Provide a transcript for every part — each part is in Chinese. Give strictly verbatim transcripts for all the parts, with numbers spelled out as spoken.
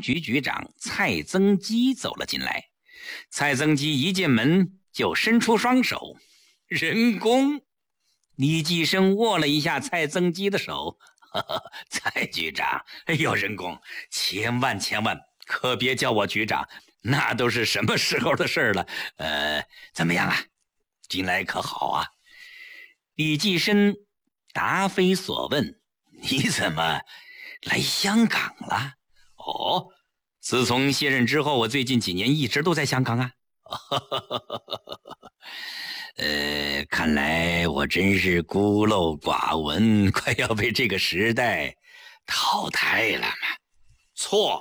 局局长蔡增基走了进来。蔡增基一进门就伸出双手，人工。李济生握了一下蔡增基的手，呵呵，蔡局长，哎呦，人工，千万千万可别叫我局长，那都是什么时候的事了？呃，怎么样啊？近来可好啊？李济生答非所问，你怎么来香港了？哦，自从卸任之后，我最近几年一直都在香港啊。呃，看来我真是孤陋寡闻，快要被这个时代淘汰了嘛。错。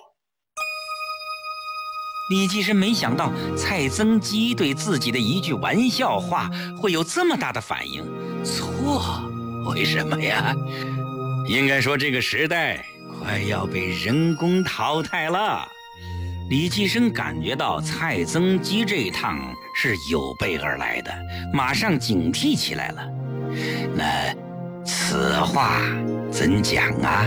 李济生没想到蔡增基对自己的一句玩笑话会有这么大的反应。错？为什么呀？应该说这个时代快要被人工淘汰了。李济生感觉到蔡增基这一趟是有备而来的，马上警惕起来了。那此话怎讲啊？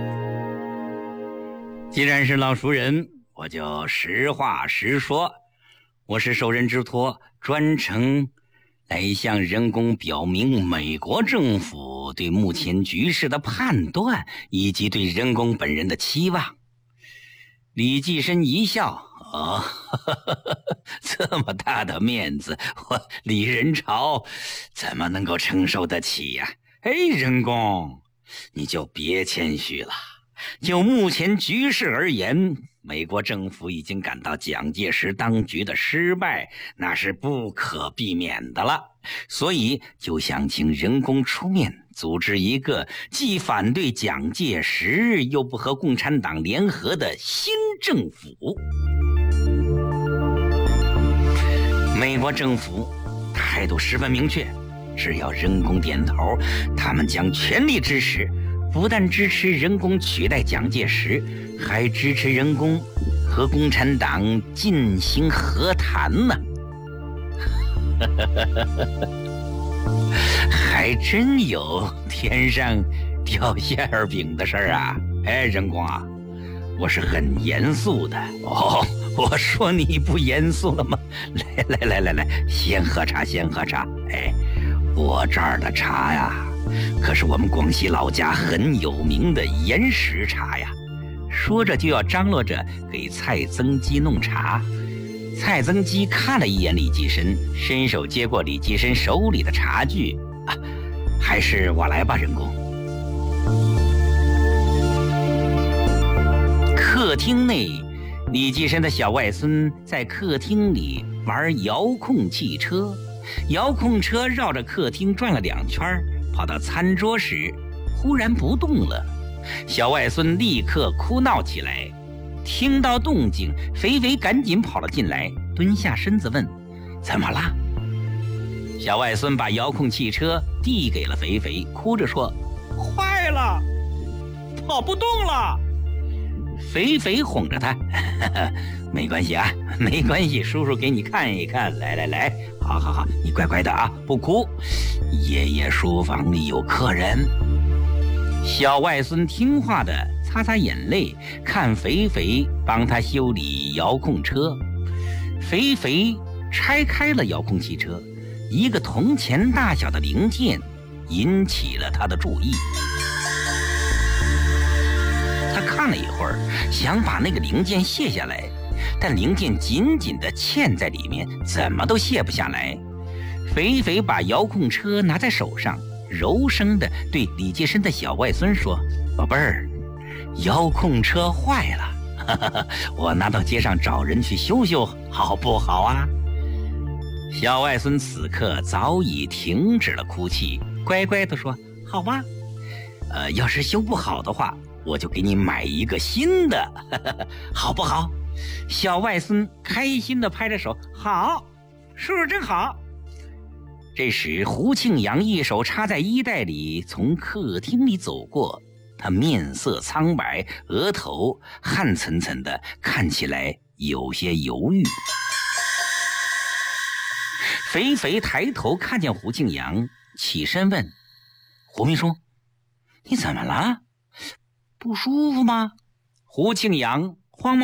既然是老熟人，我就实话实说。我是受人之托，专程来向人工表明美国政府对目前局势的判断，以及对人工本人的期望。李济生一笑，哦，呵呵，这么大的面子，我李仁潮怎么能够承受得起呀？哎，人工，你就别谦虚了。就目前局势而言，美国政府已经感到蒋介石当局的失败，那是不可避免的了。所以就想请人工出面组织一个既反对蒋介石又不和共产党联合的新政府。美国政府态度十分明确，只要人工点头，他们将全力支持，不但支持人工取代蒋介石，还支持人工和共产党进行和谈呢。还真有天上掉馅饼的事儿啊！哎，人工啊，我是很严肃的哦。我说你不严肃了吗？来来来来来，先喝茶，先喝茶。哎，我这儿的茶呀，可是我们广西老家很有名的岩石茶呀。说着就要张罗着给蔡增基弄茶。蔡增基看了一眼李济生，伸手接过李济生手里的茶具，啊，还是我来吧，人工。客厅内，李济生的小外孙在客厅里玩遥控汽车，遥控车绕着客厅转了两圈，跑到餐桌时忽然不动了。小外孙立刻哭闹起来。听到动静，肥肥赶紧跑了进来，蹲下身子问：怎么了？小外孙把遥控汽车递给了肥肥，哭着说：坏了，跑不动了。肥肥哄着他：没关系啊，没关系，叔叔给你看一看，来来来，好好好，你乖乖的啊，不哭。爷爷书房里有客人。小外孙听话的擦擦眼泪，看肥肥帮他修理遥控车。肥肥拆开了遥控汽车，一个铜钱大小的零件引起了他的注意。他看了一会儿，想把那个零件卸下来，但零件紧紧地嵌在里面，怎么都卸不下来。肥肥把遥控车拿在手上，柔声地对李济生的小外孙说：宝贝儿，遥控车坏了，哈哈，我拿到街上找人去修修，好不好啊？小外孙此刻早已停止了哭泣，乖乖地说：好吧，呃，要是修不好的话，我就给你买一个新的，呵呵，好不好？小外孙开心地拍着手：好，叔叔真好。这时胡庆阳一手插在衣袋里从客厅里走过，他面色苍白，额头汗涔涔的，看起来有些犹豫。肥肥抬头看见胡庆阳，起身问：胡秘书，你怎么了？不舒服吗？胡庆阳慌忙